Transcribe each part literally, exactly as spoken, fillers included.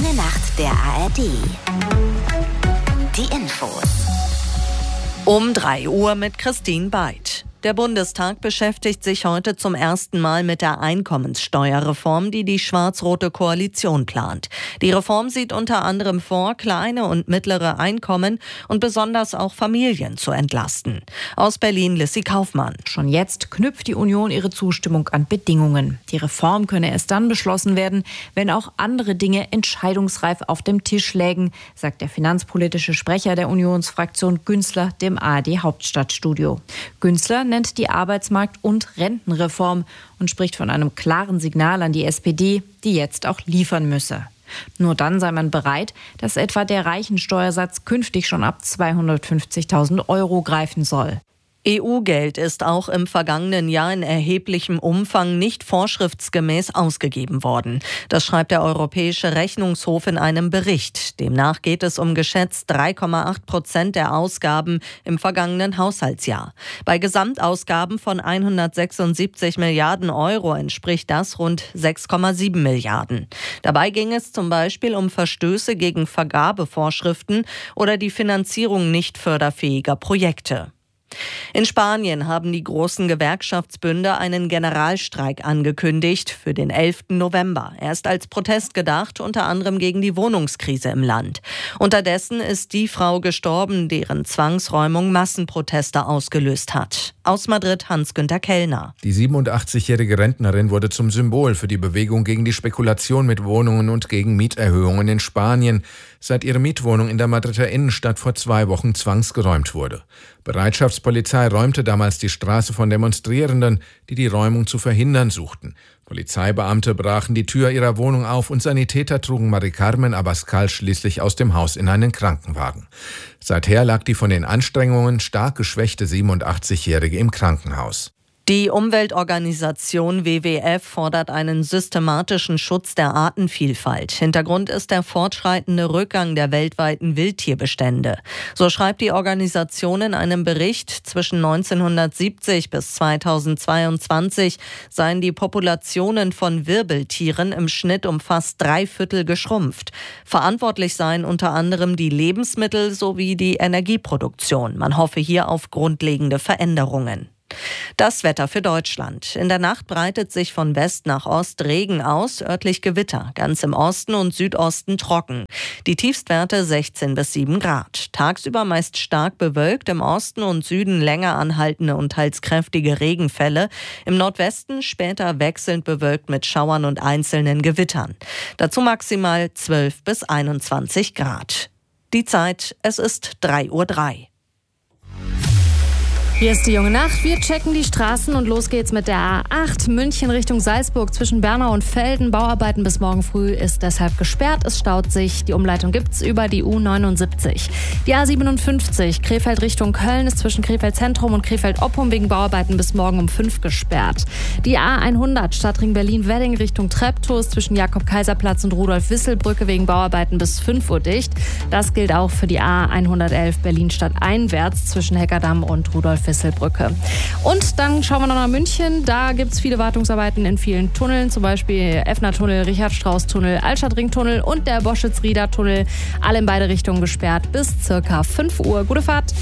junge Nacht der A R D. Die Infos. Um drei Uhr mit Christine Beid. Der Bundestag beschäftigt sich heute zum ersten Mal mit der Einkommenssteuerreform, die die schwarz-rote Koalition plant. Die Reform sieht unter anderem vor, kleine und mittlere Einkommen und besonders auch Familien zu entlasten. Aus Berlin Lissy Kaufmann. Schon jetzt knüpft die Union ihre Zustimmung an Bedingungen. Die Reform könne erst dann beschlossen werden, wenn auch andere Dinge entscheidungsreif auf dem Tisch lägen, sagt der finanzpolitische Sprecher der Unionsfraktion Günzler dem A R D-Hauptstadtstudio. Günzler nennt die Arbeitsmarkt- und Rentenreform und spricht von einem klaren Signal an die S P D, die jetzt auch liefern müsse. Nur dann sei man bereit, dass etwa der Reichensteuersatz künftig schon ab zweihundertfünfzigtausend Euro greifen soll. E U-Geld ist auch im vergangenen Jahr in erheblichem Umfang nicht vorschriftsgemäß ausgegeben worden. Das schreibt der Europäische Rechnungshof in einem Bericht. Demnach geht es um geschätzt drei Komma acht Prozent der Ausgaben im vergangenen Haushaltsjahr. Bei Gesamtausgaben von hundertsechsundsiebzig Milliarden Euro entspricht das rund sechs Komma sieben Milliarden. Dabei ging es zum Beispiel um Verstöße gegen Vergabevorschriften oder die Finanzierung nicht förderfähiger Projekte. In Spanien haben die großen Gewerkschaftsbünde einen Generalstreik angekündigt für den elften November. Er ist als Protest gedacht, unter anderem gegen die Wohnungskrise im Land. Unterdessen ist die Frau gestorben, deren Zwangsräumung Massenproteste ausgelöst hat. Aus Madrid Hans-Günther Kellner. Die siebenundachtzigjährige Rentnerin wurde zum Symbol für die Bewegung gegen die Spekulation mit Wohnungen und gegen Mieterhöhungen in Spanien, seit ihre Mietwohnung in der Madrider Innenstadt vor zwei Wochen zwangsgeräumt wurde. Bereitschaftspolizei räumte damals die Straße von Demonstrierenden, die die Räumung zu verhindern suchten. Polizeibeamte brachen die Tür ihrer Wohnung auf und Sanitäter trugen Mari Carmen Abascal schließlich aus dem Haus in einen Krankenwagen. Seither lag die von den Anstrengungen stark geschwächte siebenundachtzigjährige im Krankenhaus. Die Umweltorganisation W W F fordert einen systematischen Schutz der Artenvielfalt. Hintergrund ist der fortschreitende Rückgang der weltweiten Wildtierbestände. So schreibt die Organisation in einem Bericht, zwischen neunzehnhundertsiebzig bis zweitausendzweiundzwanzig seien die Populationen von Wirbeltieren im Schnitt um fast drei Viertel geschrumpft. Verantwortlich seien unter anderem die Lebensmittel sowie die Energieproduktion. Man hoffe hier auf grundlegende Veränderungen. Das Wetter für Deutschland. In der Nacht breitet sich von West nach Ost Regen aus, örtlich Gewitter. Ganz im Osten und Südosten trocken. Die Tiefstwerte sechzehn bis sieben Grad. Tagsüber meist stark bewölkt, im Osten und Süden länger anhaltende und teils kräftige Regenfälle. Im Nordwesten später wechselnd bewölkt mit Schauern und einzelnen Gewittern. Dazu maximal zwölf bis einundzwanzig Grad. Die Zeit, es ist drei Uhr drei. Hier ist die junge Nacht. Wir checken die Straßen und los geht's mit der A acht München Richtung Salzburg zwischen Bernau und Velden. Bauarbeiten bis morgen früh ist deshalb gesperrt. Es staut sich. Die Umleitung gibt's über die U neunundsiebzig. Die A siebenundfünfzig Krefeld Richtung Köln ist zwischen Krefeld Zentrum und Krefeld Oppum wegen Bauarbeiten bis morgen um fünf gesperrt. Die A hundert Stadtring Berlin-Wedding Richtung Treptow ist zwischen Jakob-Kaiser-Platz und Rudolf-Wissel-Brücke wegen Bauarbeiten bis fünf Uhr dicht. Das gilt auch für die A hundertelf Berlin-Stadt einwärts zwischen Heckerdamm und Rudolf-Wissel-Brücke. Und dann schauen wir noch nach München. Da gibt es viele Wartungsarbeiten in vielen Tunneln, zum Beispiel Effner-Tunnel, Richard-Strauß-Tunnel, Altstadt-Ring-Tunnel und der Boschitz-Rieder-Tunnel. Alle in beide Richtungen gesperrt bis circa fünf Uhr. Gute Fahrt.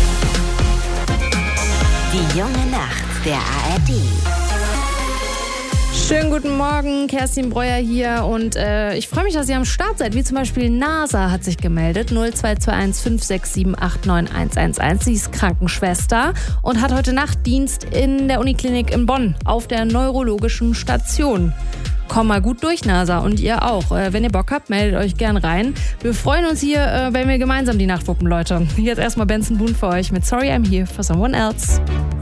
Die junge Nacht der A R D. Schönen guten Morgen, Kerstin Breuer hier und äh, ich freue mich, dass ihr am Start seid, wie zum Beispiel NASA hat sich gemeldet, null zwei zwei eins fünf sechs sieben acht neun eins eins eins. Sie ist Krankenschwester und hat heute Nacht Dienst in der Uniklinik in Bonn auf der neurologischen Station. Komm mal gut durch, NASA, und ihr auch. Äh, wenn ihr Bock habt, meldet euch gern rein. Wir freuen uns hier, äh, wenn wir gemeinsam die Nacht wuppen, Leute. Jetzt erstmal Benson Boone für euch mit Sorry I'm Here for Someone Else.